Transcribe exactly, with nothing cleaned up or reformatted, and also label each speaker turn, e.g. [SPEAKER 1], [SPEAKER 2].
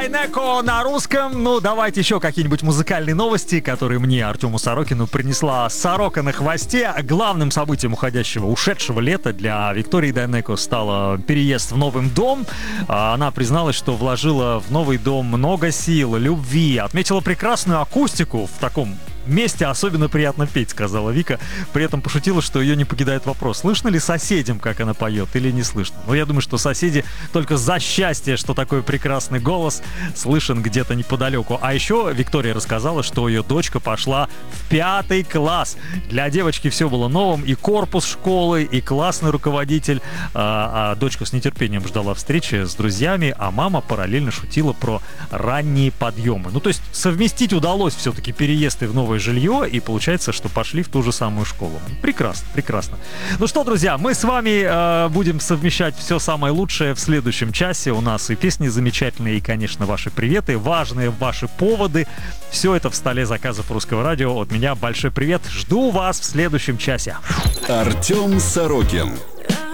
[SPEAKER 1] Дайнеко на русском. Ну, давайте еще какие-нибудь музыкальные новости, которые мне, Артему Сорокину, принесла «Сорока на хвосте». Главным событием уходящего, ушедшего лета для Виктории Дайнеко стало переезд в новый дом. Она призналась, что вложила в новый дом много сил, любви, отметила прекрасную акустику в таком месте, особенно приятно петь, сказала Вика. При этом пошутила, что ее не покидает вопрос, слышно ли соседям, как она поет, или не слышно. Но я думаю, что соседи только за счастье, что такой прекрасный голос слышен где-то неподалеку. А еще Виктория рассказала, что ее дочка пошла в пятый класс. Для девочки все было новым, и корпус школы, и классный руководитель. А, а дочка с нетерпением ждала встречи с друзьями, а мама параллельно шутила про ранние подъемы. Ну, то есть совместить удалось все-таки переезд и в новый жилье, и получается, что пошли в ту же самую школу. Прекрасно, прекрасно. Ну что, друзья, мы с вами э, будем совмещать все самое лучшее в следующем часе. У нас и песни замечательные, и, конечно, ваши приветы, важные ваши поводы. Все это в столе заказов Русского радио. От меня большой привет. Жду вас в следующем часе.
[SPEAKER 2] Артем Сорокин.